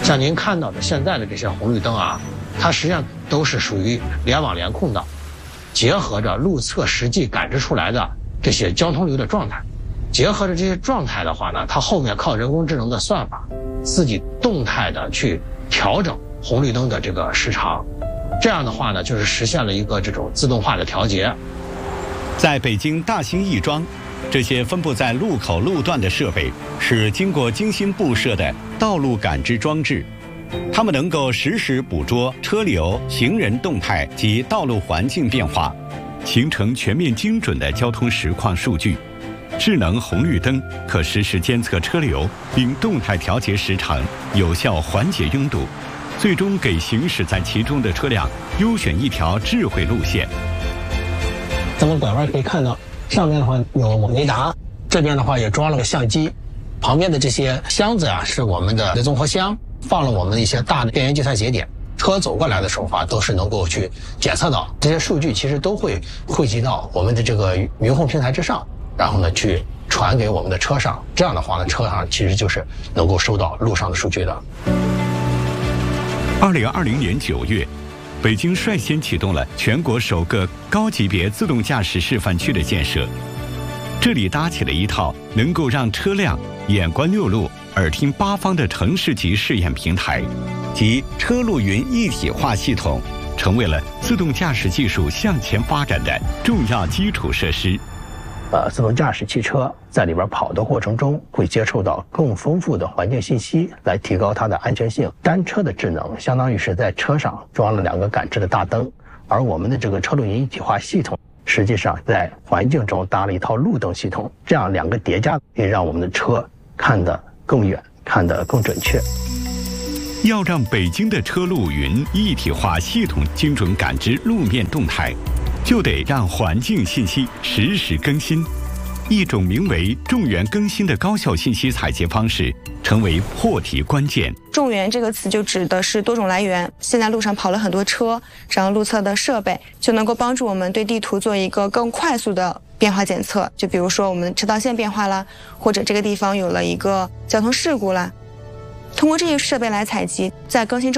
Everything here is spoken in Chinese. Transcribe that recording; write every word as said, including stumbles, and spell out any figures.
像您看到的现在的这些红绿灯啊，它实际上都是属于联网联控的，结合着路侧实际感知出来的这些交通流的状态，结合着这些状态的话呢，它后面靠人工智能的算法，自己动态的去调整红绿灯的这个时长，这样的话呢，就是实现了一个这种自动化的调节。 在北京大兴亦庄，这些分布在路口路段的设备是经过精心布设的道路感知装置，它们能够实时捕捉车流、行人动态及道路环境变化，形成全面精准的交通实况数据。智能红绿灯可实时监测车流，并动态调节时长，有效缓解拥堵，最终给行驶在其中的车辆优选一条智慧路线。 咱们拐弯可以看到，上面的话有雷达，这边的话也装了个相机，旁边的这些箱子啊是我们的综合箱，放了我们的一些大的电源计算节点。车走过来的时候啊，都是能够去检测到这些数据，其实都会汇集到我们的这个云控平台之上，然后呢去传给我们的车上。这样的话呢，车上其实就是能够收到路上的数据的。 二零二零年九月，北京率先启动了全国首个高级别自动驾驶示范区的建设。这里搭起了一套能够让车辆眼观六路、耳听八方的城市级试验平台，即车路云一体化系统，成为了自动驾驶技术向前发展的重要基础设施。 呃，自动驾驶汽车在里边跑的过程中，会接触到更丰富的环境信息，来提高它的安全性。单车的智能相当于是在车上装了两个感知的大灯，而我们的这个车路云一体化系统，实际上在环境中搭了一套路灯系统，这样两个叠加可以让我们的车看得更远，看得更准确。 要让北京的车路云一体化系统精准感知路面动态，就得让环境信息实时更新。一种名为众源更新的高效信息采集方式成为破题关键。 众源这个词就指的是多种来源，现在路上跑了很多车，然后路测的设备就能够帮助我们对地图做一个更快速的变化检测。就比如说我们车道线变化啦，或者这个地方有了一个交通事故啦，通过这些设备来采集，在更新